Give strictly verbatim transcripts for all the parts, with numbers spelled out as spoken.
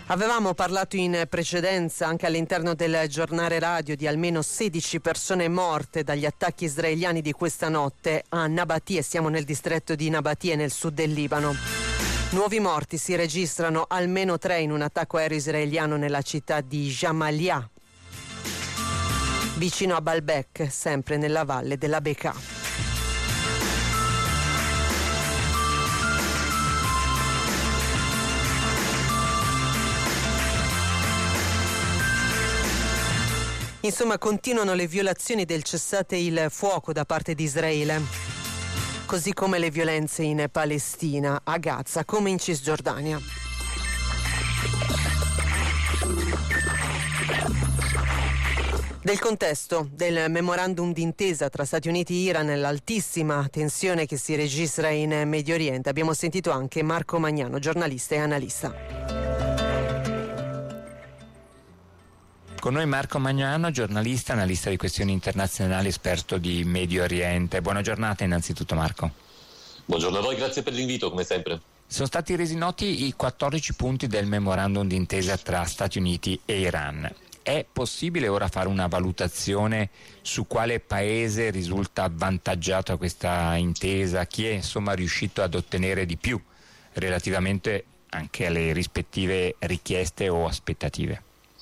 Avevamo parlato in precedenza anche all'interno del giornale radio di almeno sedici persone morte dagli attacchi israeliani di questa notte a Nabatie, siamo nel distretto di Nabatie nel sud del Libano. Nuovi morti si registrano almeno tre in un attacco aereo israeliano nella città di Jamalia, vicino a Baalbek, sempre nella valle della Bekaa. Insomma, continuano le violazioni del cessate il fuoco da parte di Israele, così come le violenze in Palestina, a Gaza, come in Cisgiordania. Del contesto del memorandum d'intesa tra Stati Uniti e Iran e l'altissima tensione che si registra in Medio Oriente abbiamo sentito anche Marco Magnano, giornalista e analista. Con noi Marco Magnano, giornalista, analista di questioni internazionali, esperto di Medio Oriente. Buona giornata innanzitutto, Marco. Buongiorno a voi, grazie per l'invito, come sempre. Sono stati resi noti i quattordici punti del memorandum d'intesa tra Stati Uniti e Iran. È possibile ora fare una valutazione su quale paese risulta avvantaggiato a questa intesa? Chi è insomma riuscito ad ottenere di più relativamente anche alle rispettive richieste o aspettative?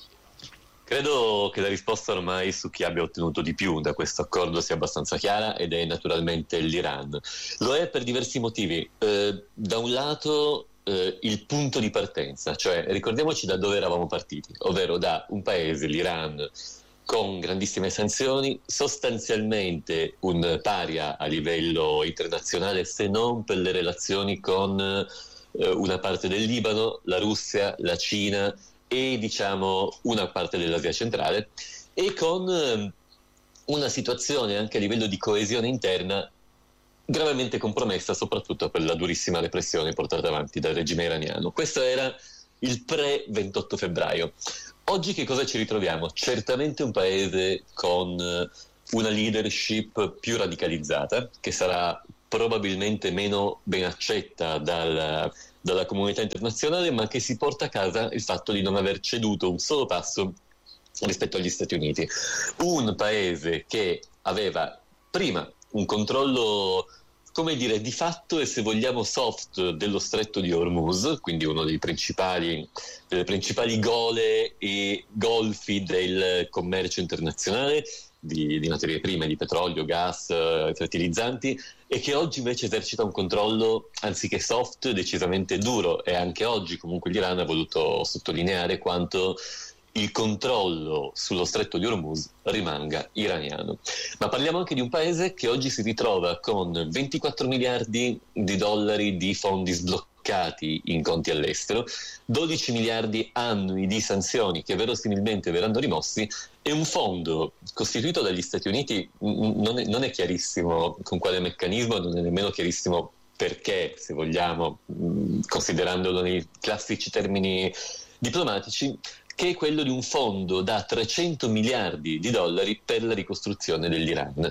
Credo che la risposta ormai su chi abbia ottenuto di più da questo accordo sia abbastanza chiara, ed è naturalmente l'Iran. Lo è per diversi motivi. Eh, da un lato eh, il punto di partenza, cioè ricordiamoci da dove eravamo partiti, ovvero da un paese, l'Iran, con grandissime sanzioni, sostanzialmente un paria a livello internazionale, se non per le relazioni con eh, una parte del Libano, la Russia, la Cina e diciamo una parte dell'Asia centrale, e con eh, una situazione anche a livello di coesione interna gravemente compromessa, soprattutto per la durissima repressione portata avanti dal regime iraniano. Questo era il pre ventotto febbraio. Oggi che cosa ci ritroviamo? Certamente un paese con eh, una leadership più radicalizzata, che sarà probabilmente meno ben accetta dal dalla comunità internazionale, ma che si porta a casa il fatto di non aver ceduto un solo passo rispetto agli Stati Uniti. Un paese che aveva prima un controllo, come dire, di fatto e se vogliamo soft dello stretto di Hormuz, quindi uno dei principali, delle principali gole e golfi del commercio internazionale di, di materie prime, di petrolio, gas, fertilizzanti, e che oggi invece esercita un controllo, anziché soft, decisamente duro. E anche oggi comunque l'Iran ha voluto sottolineare quanto il controllo sullo stretto di Hormuz rimanga iraniano. Ma parliamo anche di un paese che oggi si ritrova con ventiquattro miliardi di dollari di fondi sbloccati in conti all'estero, dodici miliardi annui di sanzioni che verosimilmente verranno rimossi, e un fondo costituito dagli Stati Uniti non è, non è chiarissimo con quale meccanismo, non è nemmeno chiarissimo perché, se vogliamo, considerandolo nei classici termini diplomatici, che è quello di un fondo da trecento miliardi di dollari per la ricostruzione dell'Iran,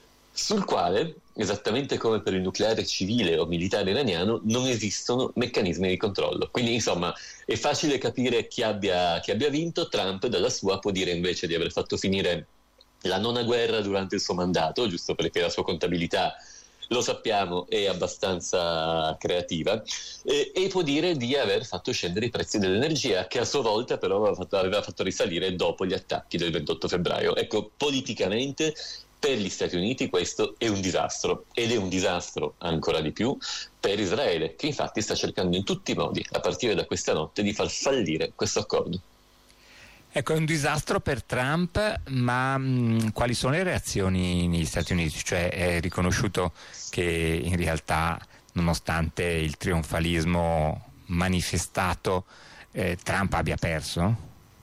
sul quale, esattamente come per il nucleare civile o militare iraniano, non esistono meccanismi di controllo. Quindi insomma è facile capire chi abbia, chi abbia vinto. Trump dalla sua può dire invece di aver fatto finire la nona guerra durante il suo mandato, giusto perché la sua contabilità, lo sappiamo, è abbastanza creativa, eh, e può dire di aver fatto scendere i prezzi dell'energia, che a sua volta però aveva fatto, aveva fatto risalire dopo gli attacchi del ventotto febbraio. Ecco, politicamente per gli Stati Uniti questo è un disastro, ed è un disastro ancora di più per Israele, che infatti sta cercando in tutti i modi, a partire da questa notte, di far fallire questo accordo. Ecco, è un disastro per Trump, ma mh, quali sono le reazioni negli Stati Uniti? Cioè è riconosciuto che in realtà, nonostante il trionfalismo manifestato, eh, Trump abbia perso?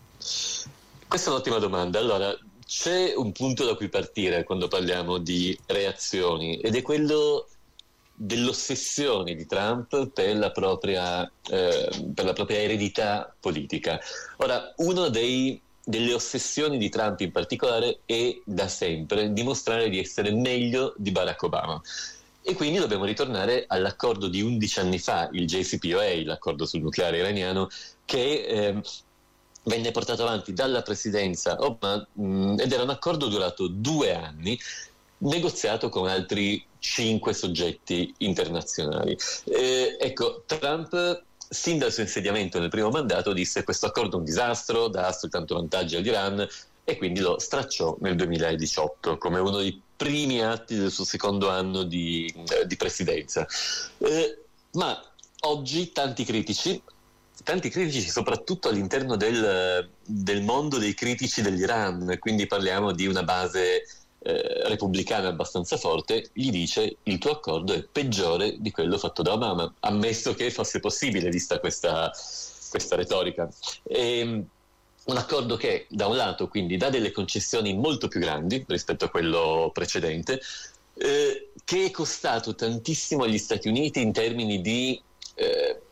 Questa è un'ottima domanda. Allora, c'è un punto da cui partire quando parliamo di reazioni, ed è quello dell'ossessione di Trump per la propria, eh, per la propria eredità politica. Ora, uno dei, delle ossessioni di Trump in particolare è da sempre dimostrare di essere meglio di Barack Obama. E quindi dobbiamo ritornare all'accordo di undici anni fa, il J C P O A, l'accordo sul nucleare iraniano, che eh, venne portato avanti dalla presidenza Obama mh, ed era un accordo durato due anni, negoziato con altri cinque soggetti internazionali. Eh, ecco, Trump, sin dal suo insediamento nel primo mandato, disse che questo accordo è un disastro, dà soltanto vantaggi all'Iran, e quindi lo stracciò nel duemiladiciotto come uno dei primi atti del suo secondo anno di, eh, di presidenza. Eh, ma oggi tanti critici, tanti critici soprattutto all'interno del, del mondo dei critici dell'Iran, quindi parliamo di una base eh, repubblicana abbastanza forte, gli dice: il tuo accordo è peggiore di quello fatto da Obama, ammesso che fosse possibile vista questa, questa retorica. E, un accordo che da un lato quindi dà delle concessioni molto più grandi rispetto a quello precedente, eh, che è costato tantissimo agli Stati Uniti in termini di eh,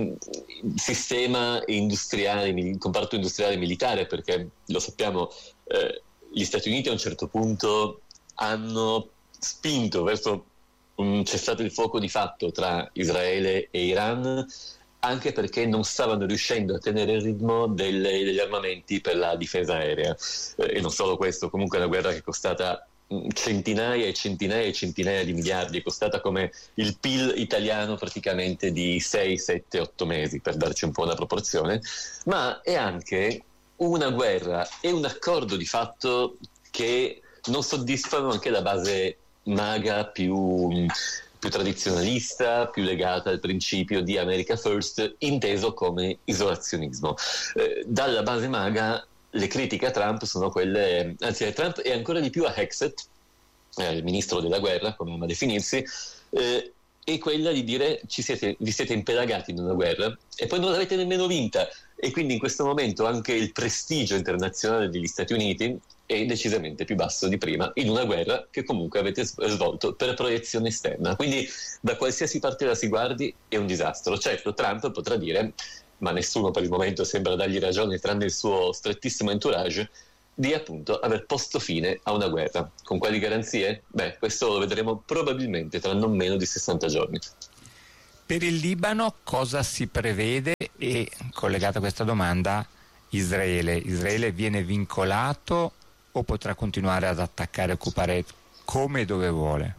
sistema industriale, comparto industriale militare, perché lo sappiamo, eh, gli Stati Uniti a un certo punto hanno spinto verso un cessato il fuoco di fatto tra Israele e Iran, anche perché non stavano riuscendo a tenere il ritmo delle, degli armamenti per la difesa aerea. Eh, e non solo questo, comunque è una guerra che è costata centinaia e centinaia e centinaia di miliardi, è costata come il P I L italiano praticamente di sei, sette, otto mesi, per darci un po' una proporzione, ma è anche una guerra e un accordo di fatto che non soddisfano anche la base MAGA più... più tradizionalista, più legata al principio di America First, inteso come isolazionismo. Eh, dalla base MAGA le critiche a Trump sono quelle, anzi a Trump e ancora di più a Hexet, eh, il ministro della guerra, come ama definirsi, eh, è quella di dire: ci siete, vi siete impelagati in una guerra e poi non l'avete nemmeno vinta, e quindi in questo momento anche il prestigio internazionale degli Stati Uniti è decisamente più basso di prima, in una guerra che comunque avete svolto per proiezione esterna. Quindi da qualsiasi parte la si guardi è un disastro. Certo, Trump potrà dire, ma nessuno per il momento sembra dargli ragione tranne il suo strettissimo entourage, di appunto aver posto fine a una guerra. Con quali garanzie? Beh, questo lo vedremo probabilmente tra non meno di sessanta giorni. Per il Libano cosa si prevede? E collegata a questa domanda, Israele. Israele viene vincolato o potrà continuare ad attaccare e occupare come e dove vuole?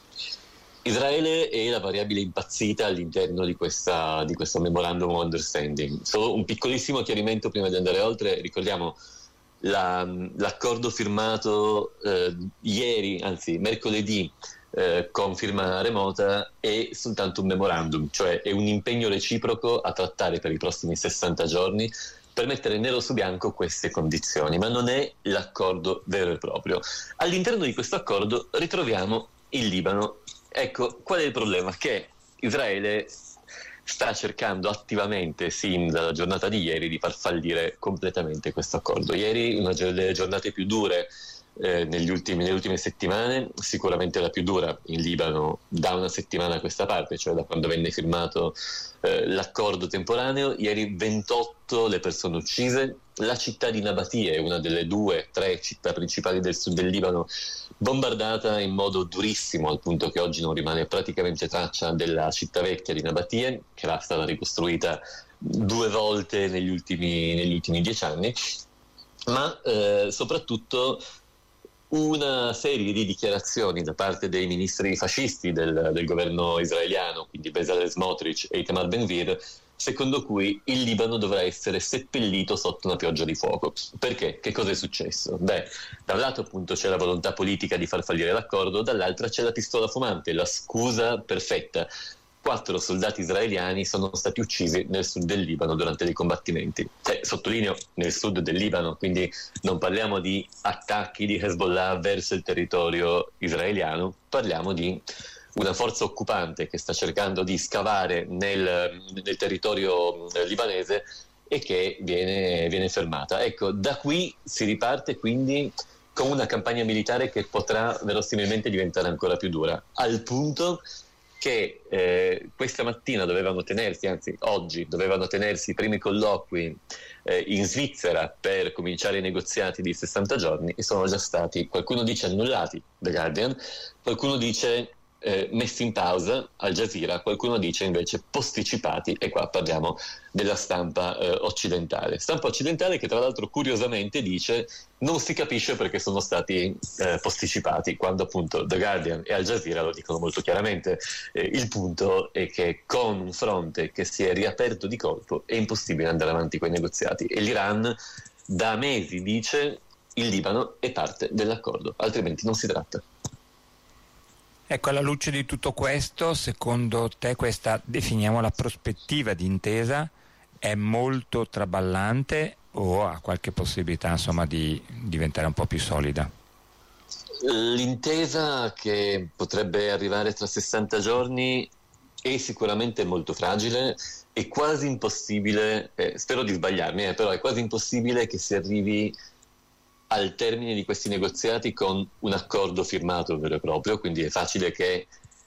Israele è la variabile impazzita all'interno di, questa, di questo Memorandum of Understanding. Solo un piccolissimo chiarimento prima di andare oltre. Ricordiamo la, l'accordo firmato eh, ieri, anzi mercoledì, eh, con firma remota, è soltanto un memorandum, cioè è un impegno reciproco a trattare per i prossimi sessanta giorni per mettere nero su bianco queste condizioni, ma non è l'accordo vero e proprio. All'interno di questo accordo ritroviamo il Libano. Ecco, qual è il problema? Che Israele sta cercando attivamente, sin dalla giornata di ieri, di far fallire completamente questo accordo. Ieri, una delle giornate più dure eh, negli ultimi, nelle ultime settimane, sicuramente la più dura in Libano da una settimana a questa parte, cioè da quando venne firmato eh, l'accordo temporaneo. Ieri ventotto le persone uccise, la città di Nabatie, una delle due, tre città principali del sud del Libano, bombardata in modo durissimo, al punto che oggi non rimane praticamente traccia della città vecchia di Nabatie, che era stata ricostruita due volte negli ultimi, negli ultimi dieci anni, ma eh, soprattutto una serie di dichiarazioni da parte dei ministri fascisti del, del governo israeliano, quindi Bezalel Smotrich e Itamar Ben-Gvir, secondo cui il Libano dovrà essere seppellito sotto una pioggia di fuoco. Perché? Che cosa è successo? Beh, da un lato appunto c'è la volontà politica di far fallire l'accordo, dall'altra c'è la pistola fumante, la scusa perfetta. Quattro soldati israeliani sono stati uccisi nel sud del Libano durante dei combattimenti. Eh, sottolineo nel sud del Libano, quindi non parliamo di attacchi di Hezbollah verso il territorio israeliano, parliamo di una forza occupante che sta cercando di scavare nel, nel territorio libanese e che viene, viene fermata. Ecco, da qui si riparte quindi con una campagna militare che potrà verosimilmente diventare ancora più dura, al punto che eh, questa mattina dovevano tenersi, anzi oggi dovevano tenersi i primi colloqui eh, in Svizzera per cominciare i negoziati di sessanta giorni, e sono già stati, qualcuno dice annullati, The Guardian, qualcuno dice eh, messi in pausa. Al Jazeera qualcuno dice invece posticipati, e qua parliamo della stampa eh, occidentale. Stampa occidentale che tra l'altro curiosamente dice non si capisce perché sono stati eh, posticipati, quando appunto The Guardian e Al Jazeera lo dicono molto chiaramente. Eh, il punto è che con un fronte che si è riaperto di colpo è impossibile andare avanti con i negoziati, e l'Iran da mesi dice il Libano è parte dell'accordo, altrimenti non si tratta. Ecco, alla luce di tutto questo, secondo te questa, definiamola, prospettiva di intesa è molto traballante o ha qualche possibilità, insomma, di diventare un po' più solida? L'intesa che potrebbe arrivare tra sessanta giorni è sicuramente molto fragile, è quasi impossibile, eh, spero di sbagliarmi, eh, però è quasi impossibile che si arrivi al termine di questi negoziati con un accordo firmato vero e proprio, quindi è facile che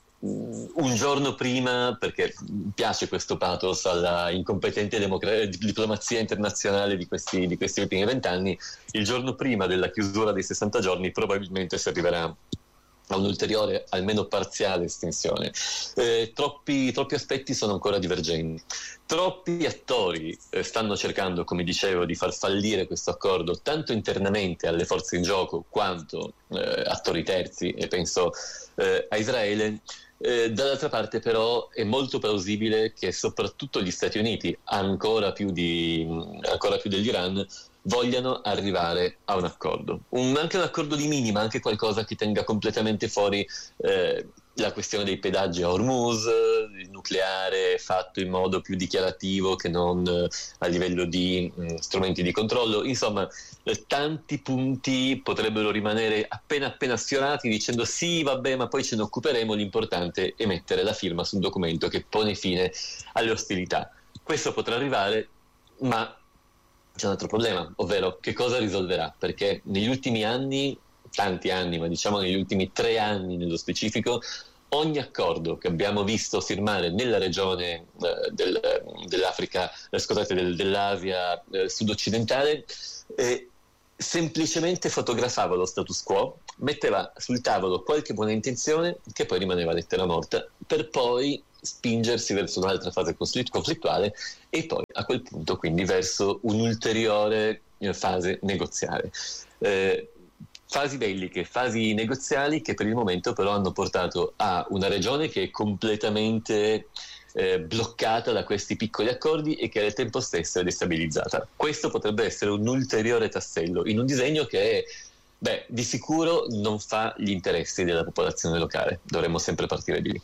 um, un giorno prima, perché piace questo pathos alla incompetente democra- diplomazia internazionale di questi, di questi ultimi vent'anni, il giorno prima della chiusura dei sessanta giorni probabilmente si arriverà a un'ulteriore, almeno parziale estensione. Eh, troppi, troppi aspetti sono ancora divergenti. Troppi attori eh, stanno cercando, come dicevo, di far fallire questo accordo, tanto internamente alle forze in gioco quanto eh, attori terzi, e penso eh, a Israele. Eh, dall'altra parte però è molto plausibile che soprattutto gli Stati Uniti, ancora più, di, ancora più dell'Iran, vogliano arrivare a un accordo, un, anche un accordo di minima, anche qualcosa che tenga completamente fuori eh, la questione dei pedaggi a Hormuz, il nucleare fatto in modo più dichiarativo che non eh, a livello di mh, strumenti di controllo. Insomma, eh, tanti punti potrebbero rimanere appena appena sfiorati, dicendo sì, vabbè, ma poi ce ne occuperemo, l'importante è mettere la firma sul documento che pone fine alle ostilità. Questo potrà arrivare, ma c'è un altro problema, ovvero che cosa risolverà? Perché negli ultimi anni, tanti anni, ma diciamo negli ultimi tre anni nello specifico, ogni accordo che abbiamo visto firmare nella regione eh, del, dell'Africa, eh, scusate, del, dell'Asia eh, sud-occidentale, eh, semplicemente fotografava lo status quo, metteva sul tavolo qualche buona intenzione che poi rimaneva lettera morta, per poi spingersi verso un'altra fase conflittuale e poi a quel punto quindi verso un'ulteriore fase negoziale. Eh, fasi belliche, fasi negoziali che per il momento però hanno portato a una regione che è completamente eh, bloccata da questi piccoli accordi e che al tempo stesso è destabilizzata. Questo potrebbe essere un ulteriore tassello in un disegno che beh, di sicuro non fa gli interessi della popolazione locale. Dovremmo sempre partire di lì.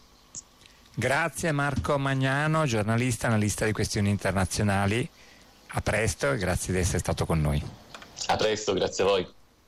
Grazie Marco Magnano, giornalista, analista di questioni internazionali. A presto e grazie di essere stato con noi. A presto, grazie a voi.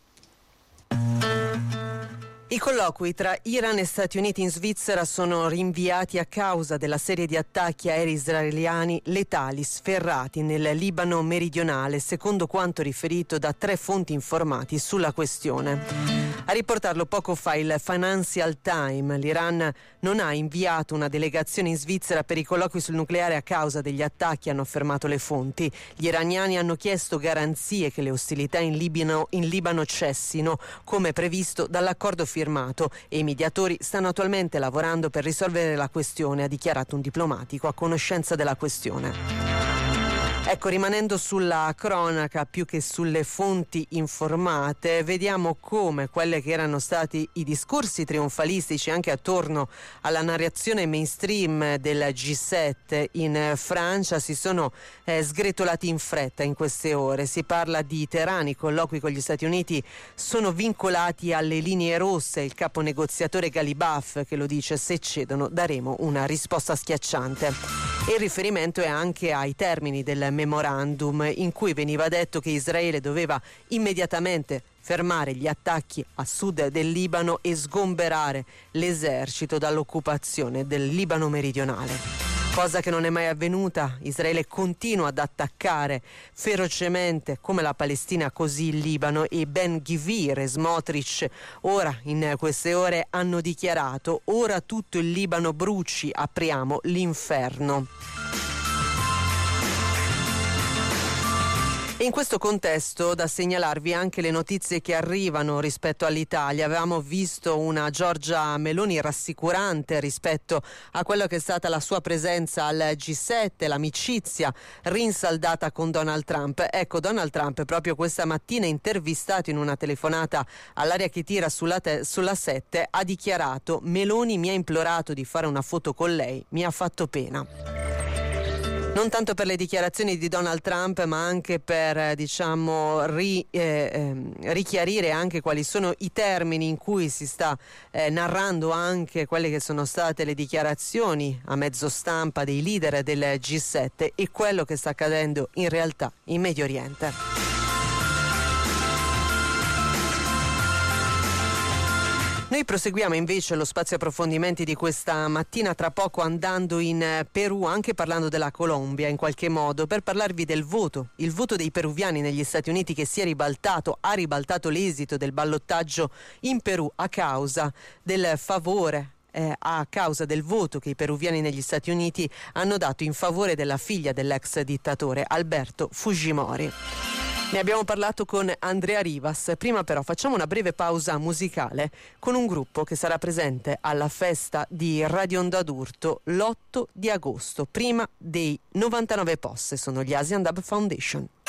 I colloqui tra Iran e Stati Uniti in Svizzera sono rinviati a causa della serie di attacchi aerei israeliani letali sferrati nel Libano meridionale, secondo quanto riferito da tre fonti informati sulla questione. A riportarlo poco fa il Financial Times, l'Iran non ha inviato una delegazione in Svizzera per i colloqui sul nucleare a causa degli attacchi, hanno affermato le fonti. Gli iraniani hanno chiesto garanzie che le ostilità in Libano, in Libano cessino, come previsto dall'accordo firmato, e i mediatori stanno attualmente lavorando per risolvere la questione, ha dichiarato un diplomatico a conoscenza della questione. Ecco, rimanendo sulla cronaca più che sulle fonti informate, vediamo come quelli che erano stati i discorsi trionfalistici anche attorno alla narrazione mainstream del G sette in Francia si sono eh, sgretolati in fretta in queste ore. Si parla di Teheran, i colloqui con gli Stati Uniti sono vincolati alle linee rosse, il capo negoziatore Ghalibaf che lo dice: se cedono daremo una risposta schiacciante. E il riferimento è anche ai termini del memorandum in cui veniva detto che Israele doveva immediatamente fermare gli attacchi a sud del Libano e sgomberare l'esercito dall'occupazione del Libano meridionale. Cosa che non è mai avvenuta. Israele continua ad attaccare ferocemente come la Palestina così il Libano, e Ben Gvir e Smotrich ora in queste ore hanno dichiarato: ora tutto il Libano bruci, apriamo l'inferno. E in questo contesto da segnalarvi anche le notizie che arrivano rispetto all'Italia. Avevamo visto una Giorgia Meloni rassicurante rispetto a quello che è stata la sua presenza al G sette, l'amicizia rinsaldata con Donald Trump. Ecco, Donald Trump proprio questa mattina, intervistato in una telefonata all'Aria che tira sulla, te- sulla sette, ha dichiarato: Meloni mi ha implorato di fare una foto con lei, mi ha fatto pena. Non tanto per le dichiarazioni di Donald Trump, ma anche per diciamo ri, eh, eh, richiarire anche quali sono i termini in cui si sta eh, narrando anche quelle che sono state le dichiarazioni a mezzo stampa dei leader del G sette e quello che sta accadendo in realtà in Medio Oriente. Noi proseguiamo invece lo spazio approfondimenti di questa mattina, tra poco andando in Perù, anche parlando della Colombia in qualche modo, per parlarvi del voto, il voto dei peruviani negli Stati Uniti che si è ribaltato, ha ribaltato l'esito del ballottaggio in Perù a causa del favore Eh, a causa del voto che i peruviani negli Stati Uniti hanno dato in favore della figlia dell'ex dittatore Alberto Fujimori. Ne abbiamo parlato con Andrea Rivas. Prima però facciamo una breve pausa musicale con un gruppo che sarà presente alla festa di Radio Onda d'Urto l'otto di agosto, prima dei novantanove posse. Sono gli Asian Dub Foundation.